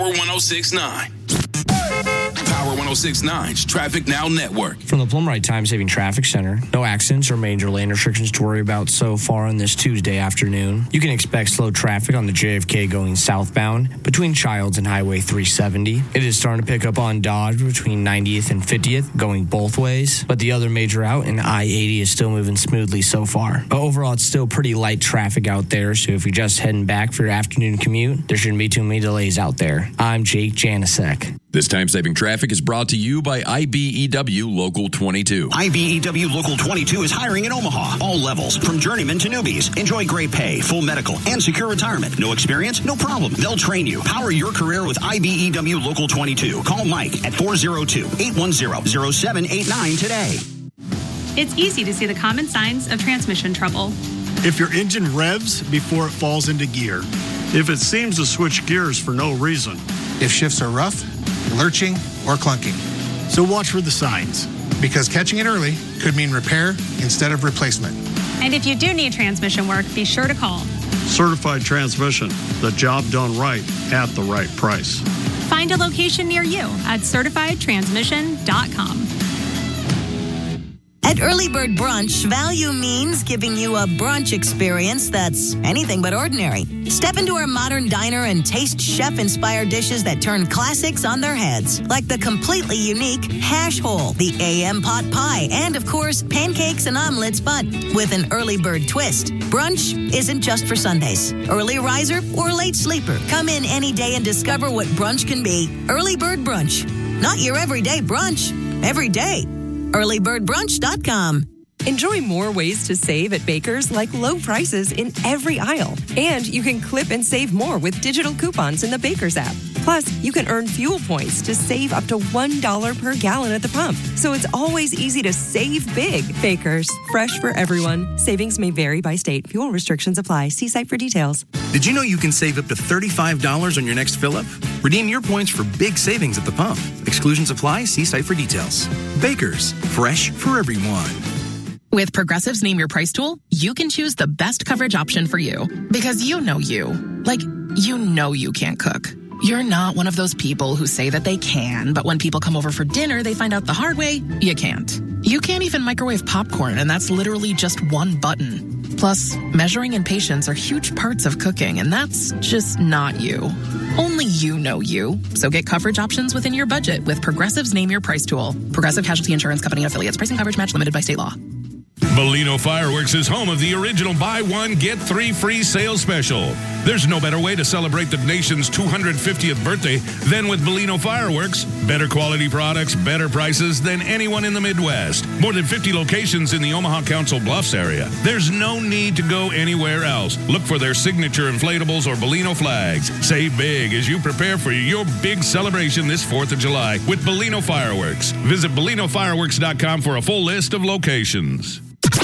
Power 106.9. Power 106.9's Traffic Now Network. From the Plumright Time-Saving Traffic Center, no accidents or major lane restrictions to worry about so far on this Tuesday afternoon. You can expect slow traffic on the JFK going southbound between Childs and Highway 370. It is starting to pick up on Dodge between 90th and 50th going both ways, but the other major route in I-80 is still moving smoothly so far. But overall, it's still pretty light traffic out there, so if you're just heading back for your afternoon commute, there shouldn't be too many delays out there. I'm Jake Janisek. This time-saving traffic is brought to you by IBEW Local 22. IBEW Local 22 is hiring in Omaha. All levels, from journeymen to newbies. Enjoy great pay, full medical, and secure retirement. No experience? No problem. They'll train you. Power your career with IBEW Local 22. Call Mike at 402-810-0789 today. It's easy to see the common signs of transmission trouble. If your engine revs before it falls into gear. If it seems to switch gears for no reason. If shifts are rough, lurching, or clunking. So watch for the signs. Because catching it early could mean repair instead of replacement. And if you do need transmission work, be sure to call. Certified Transmission, the job done right at the right price. Find a location near you at certifiedtransmission.com. At Early Bird Brunch, value means giving you a brunch experience that's anything but ordinary. Step into our modern diner and taste chef-inspired dishes that turn classics on their heads, like the completely unique hash hole, the AM pot pie, and, of course, pancakes and omelets, but with an Early Bird twist. Brunch isn't just for Sundays. Early riser or late sleeper. Come in any day and discover what brunch can be. Early Bird Brunch. Not your everyday brunch. Every day. earlybirdbrunch.com. Enjoy more ways to save at Baker's, like low prices in every aisle. And you can clip and save more with digital coupons in the Baker's app. Plus, you can earn fuel points to save up to $1 per gallon at the pump. So it's always easy to save big. Baker's, fresh for everyone. Savings may vary by state. Fuel restrictions apply. See site for details. Did you know you can save up to $35 on your next fill-up? Redeem your points for big savings at the pump. Exclusions apply. See site for details. Baker's, fresh for everyone. With Progressive's Name Your Price tool, you can choose the best coverage option for you. Because you know you. Like, you know you can't cook. You're not one of those people who say that they can, but when people come over for dinner, they find out the hard way, you can't. You can't even microwave popcorn, and that's literally just one button. Plus, measuring and patience are huge parts of cooking, and that's just not you. Only you know you. So get coverage options within your budget with Progressive's Name Your Price tool. Progressive Casualty Insurance Company and affiliates. Price and coverage match limited by state law. Bellino Fireworks is home of the original buy one, get three free sales special. There's no better way to celebrate the nation's 250th birthday than with Bellino Fireworks. Better quality products, better prices than anyone in the Midwest. More than 50 locations in the Omaha Council Bluffs area. There's no need to go anywhere else. Look for their signature inflatables or Bellino flags. Save big as you prepare for your big celebration this 4th of July with Bellino Fireworks. Visit BellinoFireworks.com for a full list of locations.